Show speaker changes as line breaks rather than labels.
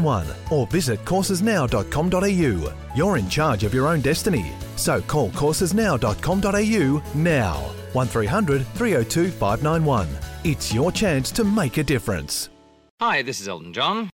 591 or visit coursesnow.com.au. You're in charge of your own destiny. So call coursesnow.com.au now. 1300 302 591. It's your chance to make a difference.
Hi, this is Elton John.